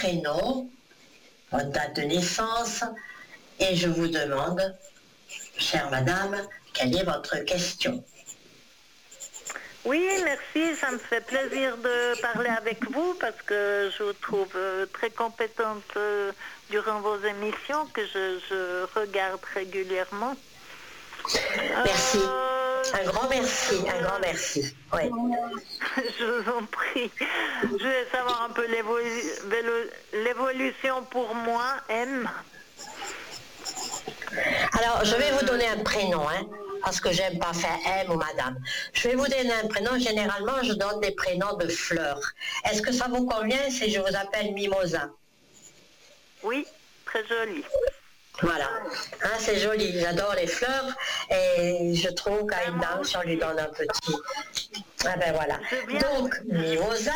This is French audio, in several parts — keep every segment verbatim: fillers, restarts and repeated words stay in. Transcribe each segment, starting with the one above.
prénom, votre date de naissance, et je vous demande, chère madame, quelle est votre question? Oui, merci, ça me fait plaisir de parler avec vous parce que je vous trouve euh, très compétente euh, durant vos émissions que je, je regarde régulièrement. Merci. Euh, Un grand merci, un grand merci. Oui. Je vous en prie. Je vais savoir un peu l'évolu- l'évolution pour moi, M. Alors, je vais vous donner un prénom, hein, parce que j'aime pas faire M ou madame. Je vais vous donner un prénom. Généralement, je donne des prénoms de fleurs. Est-ce que ça vous convient si je vous appelle Mimosa? Oui, très joli. Voilà, hein, c'est joli, j'adore les fleurs et je trouve qu'à une dame, si on lui donne un petit... Ah ben voilà. Donc, Mimosa,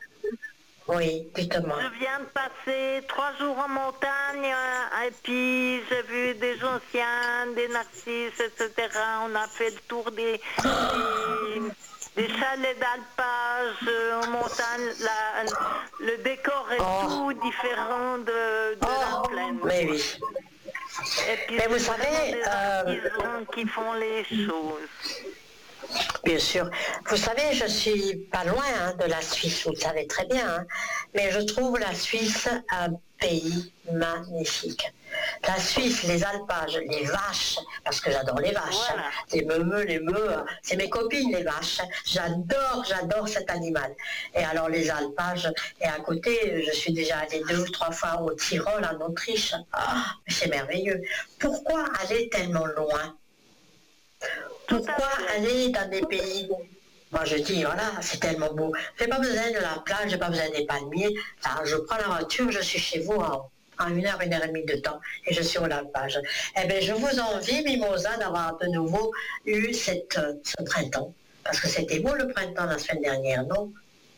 oui, dites-moi. Je viens de passer trois jours en montagne euh, et puis j'ai vu des anciens, des narcisses, et cetera. On a fait le tour des, des, des chalets d'alpage euh, en montagne. La, le décor est Oh. tout différent de, de Oh, la plaine. mais oui. Et puis Mais vous c'est vraiment savez, des euh, artisans qui font les choses. Bien sûr. Vous savez, je suis pas loin hein, de la Suisse, vous le savez très bien, hein, mais je trouve la Suisse un pays magnifique. La Suisse, les alpages, les vaches, parce que j'adore les vaches, Voilà. hein, les meumeux, les meux, hein, c'est mes copines les vaches. J'adore, j'adore cet animal. Et alors les alpages, et à côté, je suis déjà allée deux ou trois fois au Tyrol, en Autriche. Ah, c'est merveilleux. Pourquoi aller tellement loin? Pourquoi aller dans des pays? Moi je dis, voilà, c'est tellement beau. J'ai pas besoin de la plage, j'ai pas besoin des palmiers. Alors, je prends la voiture, je suis chez vous en, en une heure, une heure et demie de temps, et je suis au plage. Eh bien, je vous envie, Mimosa, d'avoir de nouveau eu cette, ce printemps. Parce que c'était beau le printemps la semaine dernière, non?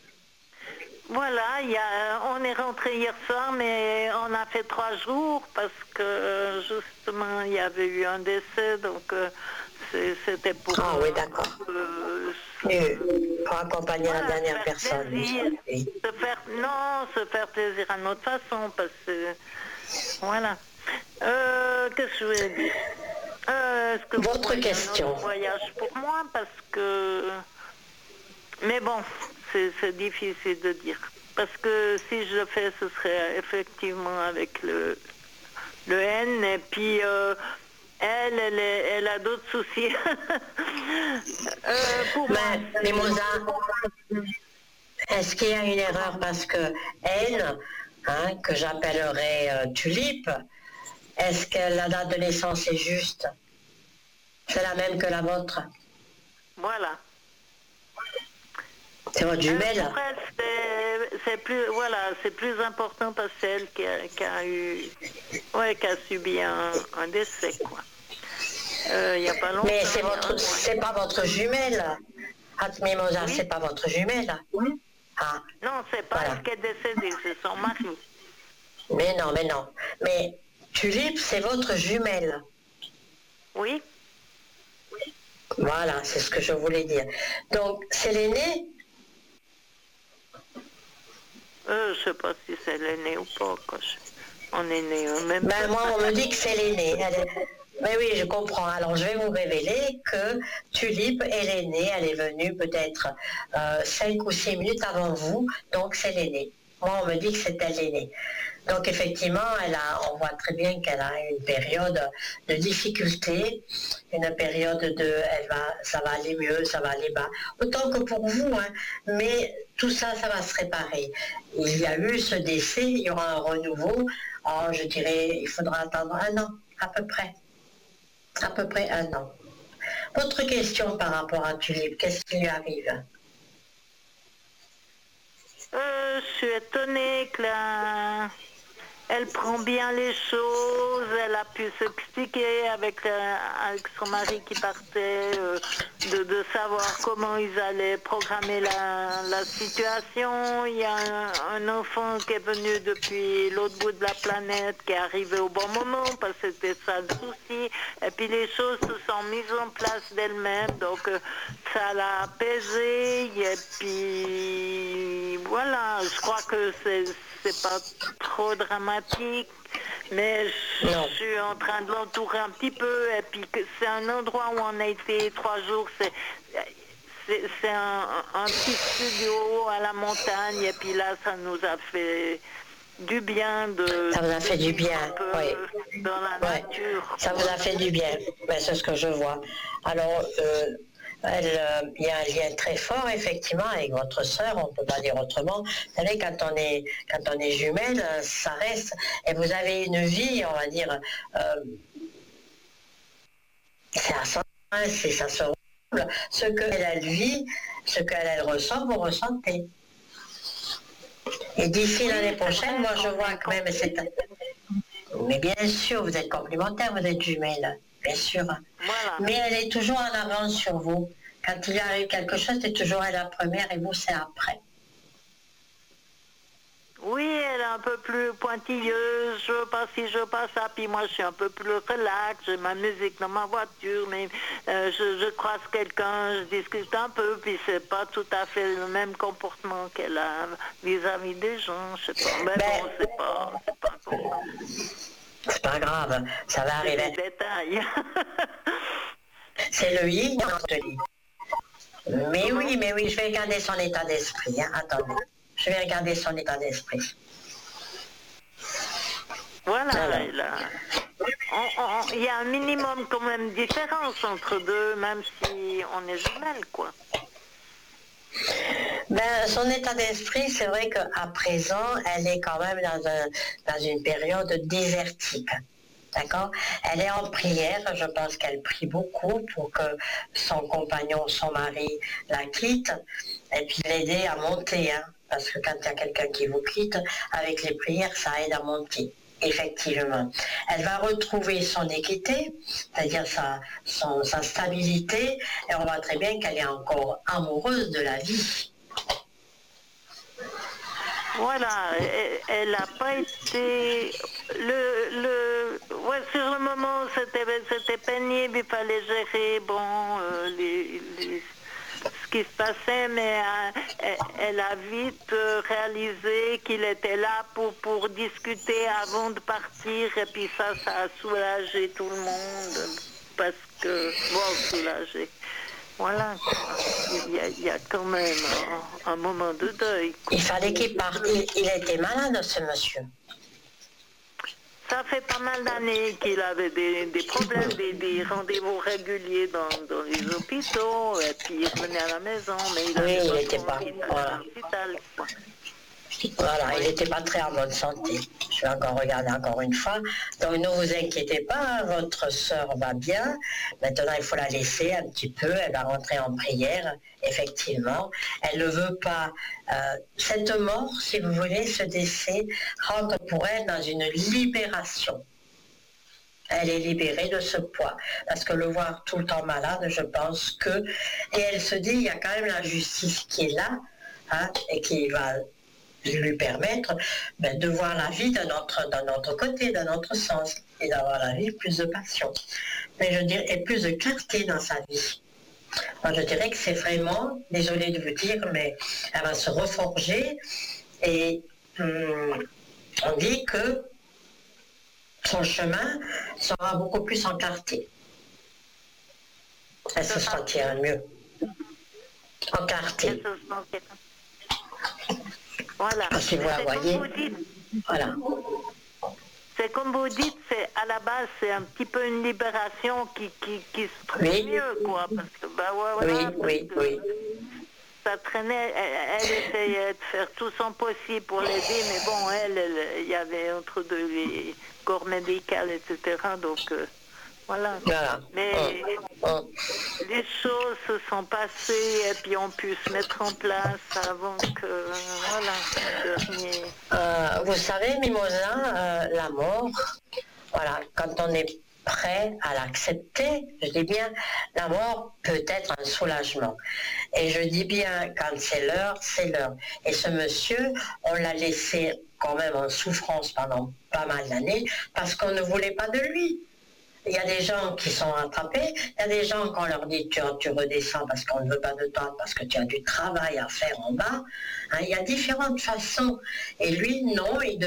Voilà, il y a, on est rentré hier soir, mais on a fait trois jours parce que justement il y avait eu un décès, donc euh, c'était pour. Ah oui, d'accord. Euh, pour accompagner voilà, la dernière se faire personne. Plaisir, Oui. se faire, non, se faire plaisir à notre façon, parce que. Voilà. Euh, Qu'est-ce que je voulais dire euh, Est-ce que vous Votre voyez question. un autre voyage pour moi? Parce que. Mais bon, c'est difficile de dire. Parce que si je le fais, ce serait effectivement avec le, le N. Et puis, euh, elle, elle, est, elle a d'autres soucis. euh, pour Mais, moi, Mimosa, est-ce qu'il y a une erreur? Parce que N, hein, que j'appellerais euh, Tulipe, est-ce que la date de naissance est juste? C'est la même que la vôtre? Voilà. C'est votre jumelle? Après, c'est plus, voilà, c'est plus important parce que c'est elle qui a, qui a eu, ouais, qui a subi un, un décès, quoi. Euh, il y a pas longtemps. Mais c'est votre, c'est pas votre jumelle. Ah, Mimosa, Oui. c'est pas votre jumelle. Oui. Ah. Non, c'est pas Voilà. elle qui est décédée, c'est son mari. Mais non, mais non. Mais Tulipe, c'est votre jumelle. Oui. Voilà, c'est ce que je voulais dire. Donc, c'est l'aîné? Euh, je sais pas si c'est l'aîné ou pas. Quoi. On est né en même Ben, temps. moi, on me dit que c'est l'aîné. Mais oui, je comprends. Alors, je vais vous révéler que Tulipe est l'aînée. Elle est venue peut-être euh, cinq ou six minutes avant vous. Donc, c'est l'aîné. Moi, on me dit que c'était l'aîné. Donc, effectivement, elle a, on voit très bien qu'elle a une période de difficulté, une période de, elle va, ça va aller mieux, ça va aller bas. Autant que pour vous, hein. Mais tout ça, ça va se réparer. Il y a eu ce décès, il y aura un renouveau. Oh, je dirais, il faudra attendre un an, à peu près. À peu près un an. Votre question par rapport à Tulipe, qu'est-ce qui lui arrive? Euh, je suis étonnée que la... elle prend bien les choses, elle a pu s'expliquer avec, euh, avec son mari qui partait, euh, de, de savoir comment ils allaient programmer la, la situation. Il y a un, un enfant qui est venu depuis l'autre bout de la planète, qui est arrivé au bon moment, parce que c'était ça le souci. Et puis les choses se sont mises en place d'elles-mêmes. Donc euh, ça l'a apaisé, et puis voilà, je crois que c'est, c'est pas trop dramatique, mais je, je suis en train de l'entourer un petit peu, et puis que c'est un endroit où on a été trois jours, c'est... C'est, c'est un, un petit studio à la montagne, et puis là, ça nous a fait du bien de... Ça vous a fait du bien, oui. Dans la ouais. nature. Ça vous a fait du bien, ben, c'est ce que je vois. Alors, euh, il euh, y a un lien très fort, effectivement, avec votre sœur, on ne peut pas dire autrement. Vous savez, quand on est, quand on est jumelle, ça reste... Et vous avez une vie, on va dire... Euh, c'est à ça, c'est ça se... Ce qu'elle elle vit, ce qu'elle elle ressent, vous ressentez. Et d'ici l'année prochaine, moi je vois que même c'est... Mais bien sûr, vous êtes complémentaires, vous êtes jumelles, bien sûr. Voilà. Mais elle est toujours en avance sur vous. Quand il arrive quelque chose, c'est toujours elle la première et vous c'est après. Oui, elle est un peu plus pointilleuse, je veux pas ci, je veux pas ça, puis moi je suis un peu plus relax, j'ai ma musique dans ma voiture, mais euh, je, je croise quelqu'un, je discute un peu, puis c'est pas tout à fait le même comportement qu'elle a vis-à-vis des gens, je sais pas, mais ben, bon, c'est pas, c'est pas important. C'est pas grave, ça va arriver. C'est des détails. C'est le yin, je te dis. Mais Comment? oui, mais oui, je vais regarder son état d'esprit, hein. Attendez. Je vais regarder son état d'esprit. Voilà, il y a un minimum quand même de différence entre deux, même si on est jumelles, quoi. Ben, son état d'esprit, c'est vrai qu'à présent, elle est quand même dans, un, dans une période désertique. D'accord? Elle est en prière, je pense qu'elle prie beaucoup pour que son compagnon, son mari la quitte, et puis l'aider à monter, hein, parce que quand il y a quelqu'un qui vous quitte, avec les prières, ça aide à monter, effectivement. Elle va retrouver son équité, c'est-à-dire sa, son, sa stabilité, et on voit très bien qu'elle est encore amoureuse de la vie. Voilà, elle n'a pas été... Le, le, ouais, sur le moment, c'était, c'était pénible, il fallait gérer, bon, euh, les, les, ce qui se passait, mais euh, elle a vite euh, réalisé qu'il était là pour, pour discuter avant de partir, et puis ça, ça a soulagé tout le monde, parce que... Bon, soulagé... Voilà, il y, a, il y a quand même un, un moment de deuil. Il fallait qu'il parte. Il, il était malade, ce monsieur. Ça fait pas mal d'années qu'il avait des, des problèmes, des, des rendez-vous réguliers dans, dans les hôpitaux, et puis il revenait à la maison, mais il oui, avait il n'était pas. Voilà. Voilà, il n'était pas très en bonne santé. Je vais encore regarder encore une fois. Donc ne vous inquiétez pas, votre sœur va bien. Maintenant, il faut la laisser un petit peu. Elle va rentrer en prière, effectivement. Elle ne veut pas... Euh, cette mort, si vous voulez, ce décès, rentre pour elle dans une libération. Elle est libérée de ce poids. Parce que le voir tout le temps malade, je pense que... Et elle se dit, il y a quand même la justice qui est là, hein, et qui va... lui permettre ben, de voir la vie d'un autre, d'un autre côté, d'un autre sens, et d'avoir la vie plus de passion. Mais je dirais, et plus de clarté dans sa vie. Moi, je dirais que c'est vraiment, désolée de vous dire, mais elle va se reforger, et hum, on dit que son chemin sera beaucoup plus en clarté. Elle se sentira mieux. En clarté. Voilà. Si vous la voyez, vous dites, voilà. C'est comme vous dites, c'est, à la base, c'est un petit peu une libération qui, qui, qui se trouve oui. mieux, quoi. Parce que, bah, ouais, voilà, oui, parce oui, que oui. Ça traînait, elle, elle essayait de faire tout son possible pour l'aider, mais bon, elle, il y avait entre deux les corps médicaux, et cetera. Donc, euh, voilà. voilà. Mais oh. Oh. les choses se sont passées et puis ont pu se mettre en place avant que, voilà, le dernier... Euh, vous savez, Mimosa, euh, la mort, voilà, quand on est prêt à l'accepter, je dis bien, la mort peut être un soulagement. Et je dis bien, quand c'est l'heure, c'est l'heure. Et ce monsieur, on l'a laissé quand même en souffrance pendant pas mal d'années parce qu'on ne voulait pas de lui. Il y a des gens qui sont attrapés, il y a des gens qu'on leur dit tu, tu redescends parce qu'on ne veut pas de toi, parce que tu as du travail à faire en bas. Hein, il y a différentes façons. Et lui, non, il